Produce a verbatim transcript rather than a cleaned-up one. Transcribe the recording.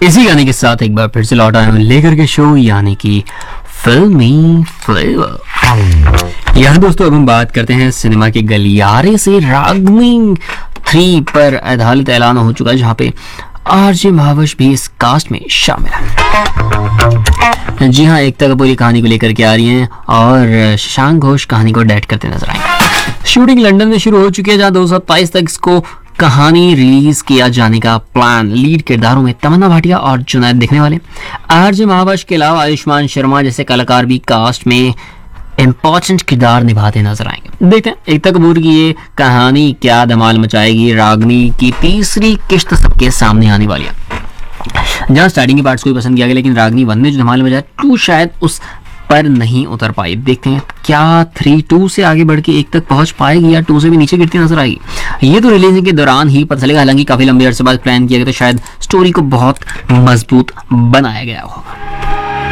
इसी गाने के साथ एक बार फिर से लौट आए हैं लेकर के शो यानी कि फिल्मी फ्लेवर। यहाँ दोस्तों अब हम बात करते हैं सिनेमा के गलियारे से रागनी थ्री पर आधारित ऐलान हो चुका है, जहाँ पे आरजे महावश भी इस कास्ट में शामिल है। जी हाँ, एकता कपूर कहानी को लेकर के आ रही हैं और शशांक घोष कहानी को डायरेक्ट करते नजर आएंगे। शूटिंग लंदन में शुरू हो चुकी है, जहाँ दो हज़ार सत्ताईस तक इसको कहानी रिलीज किया जाने का प्लान। लीड किरदारों में तमन्ना भाटिया और जुनैद दिखने वाले। आरजे महावश के अलावा आयुष्मान शर्मा जैसे कलाकार भी कास्ट में इम्पोर्टेंट किरदार निभाते नजर आएंगे। देखते हैं एकता कपूर की ये कहानी क्या धमाल मचाएगी। रागनी की तीसरी किश्त सबके सामने आने वाली है, जहाँ स्टार्टिंग के पार्ट्स को भी पसंद किया गया, लेकिन रागनी वन ने जो धमाल मचाया टू शायद उस पर नहीं उतर पाई। देखते हैं क्या थ्री टू से आगे बढ़ के एक तक पहुंच पाएगी या टू से भी नीचे गिरती नजर आएगी। ये तो रिलीजिंग के दौरान ही पता चलेगा, हालांकि काफी लंबे अरसे बाद प्लान किया गया, तो शायद स्टोरी को बहुत मजबूत बनाया गया होगा।